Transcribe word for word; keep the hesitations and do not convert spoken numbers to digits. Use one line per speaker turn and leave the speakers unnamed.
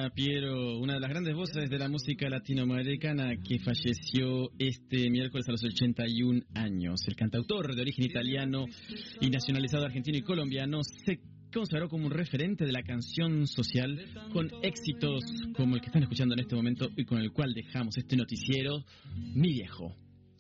Piazzolla, Piero, una de las grandes voces de la música latinoamericana que falleció este miércoles a los ochenta y un años. El cantautor de origen italiano y nacionalizado argentino y colombiano se consagró como un referente de la canción social con éxitos como el que están escuchando en este momento y con el cual dejamos este noticiero, Mi Viejo.